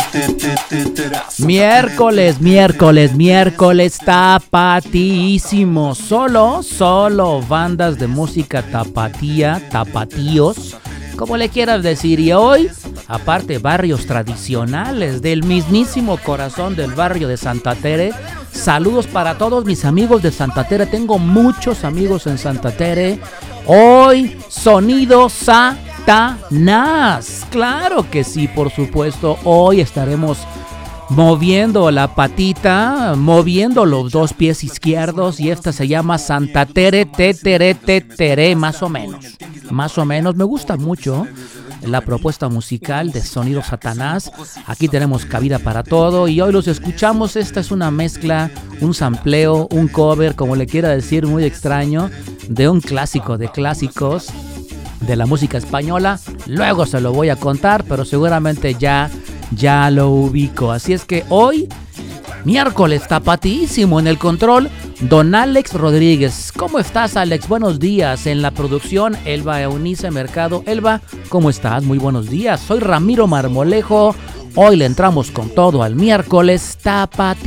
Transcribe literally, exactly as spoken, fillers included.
Miércoles, miércoles, miércoles tapatísimo. Solo, solo bandas de música tapatía, tapatíos, como le quieras decir. Y hoy, aparte barrios tradicionales del mismísimo corazón del barrio de Santa Tere. Saludos para todos mis amigos de Santa Tere. Tengo muchos amigos en Santa Tere. Hoy, sonido Satanás. Claro que sí, por supuesto. Hoy estaremos moviendo la patita, moviendo los dos pies izquierdos, y esta se llama Santa Tere, te, tere, te, tere, más o menos. Más o menos, me gusta mucho la propuesta musical de Sonido Satanás. Aquí tenemos cabida para todo y hoy los escuchamos. Esta es una mezcla, un sampleo, un cover, como le quiera decir, muy extraño, de un clásico de clásicos de la música española. Luego se lo voy a contar, pero seguramente ya, ya lo ubico. Así es que hoy, miércoles tapatísimo, en el control, don Alex Rodríguez. ¿Cómo estás, Alex? Buenos días. En la producción, Elba Eunice Mercado. Elba, ¿cómo estás? Muy buenos días. Soy Ramiro Marmolejo. Hoy le entramos con todo al miércoles tapatísimo.